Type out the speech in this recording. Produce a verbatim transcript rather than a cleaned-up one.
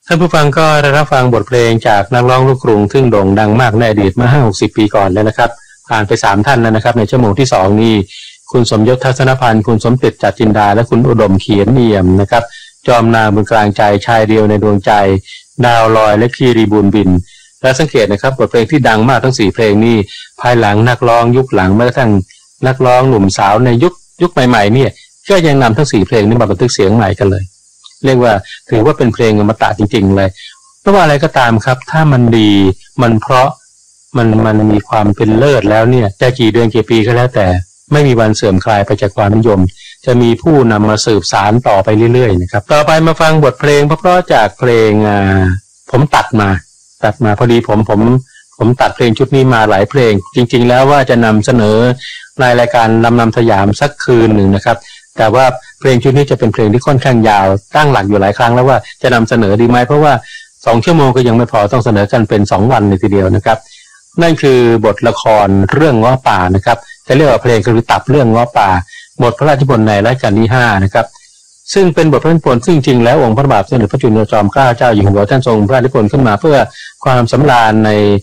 ท่านผู้ฟังก็ได้รับฟังบทเพลงจากนักร้องลูกกรุงซึ่งโด่งดังมากในอดีตเมื่อห้าหกสิบปีก่อนแล้วนะครับผ่านไปสามท่านแล้วนะครับในชั่วโมงที่สองนี้คุณสมยศทัศนพันธ์คุณสมจิตจัดจินดาและคุณอุดมเขียนเนียมนะครับจอมนางบนกลางใจชายเดียวในดวงใจดาวลอยและคีรีบูนบินและสังเกตนะครับบทเพลงที่ดังมากทั้งสี่เพลงนี้ภายหลังนักร้องยุคหลังแม้กระทั่งนักร้องหนุ่มสาวในยุคยุคใหม่ๆเนี่ยก็ยังนำทั้งสี่เพลงนี้มาบันทึกเสียงใหม่กันเลยเรียกว่าถือว่าเป็นเพลงอมตะจริงๆเลยไม่ว่าอะไรก็ตามครับถ้ามันดีมันเพราะมันมันมีความเป็นเลิศแล้วเนี่ยจะกี่เดือนกี่ปีก็แล้วแต่ไม่มีวันเสื่อมคลายไปจากความนิยมจะมีผู้นำมาสืบสานต่อไปเรื่อยๆนะครับต่อไปมาฟังบทเพลงเพราะๆจากเพลงอ่าผมตัดมาตัดมาพอดีผมผมผมตัดเพลงชุดนี้มาหลายเพลงจริงๆแล้วว่าจะนำเสนอในรายการลำนำสยามสักคืนหนึ่งนะครับแต่ว่าเพลงชุดนี้จะเป็นเพลงที่ค่อนข้างยาวตั้งหลักอยู่หลายครั้งแล้วว่าจะนำเสนอดีไหมเพราะว่าสองชั่วโมงก็ยังไม่พอต้องเสนอกันเป็นสองวันเลยทีเดียวนะครับนั่นคือบทละครเรื่องง้อป่านะครับจะเรียกว่าเพลงคือตับเรื่องง้อป่าบทพระราชนิพนธ์ในรัชกาลที่ห้านะครับซึ่งเป็นบทพระราชนิพนธ์ซึ่งจริงแล้วองค์พระบาทสมเด็จพระจุลจอมเกล้าเจ้าอยู่หัวท่านทรงพระราชนิพนธ์ขึ้นมาเพื่อความสำราญใน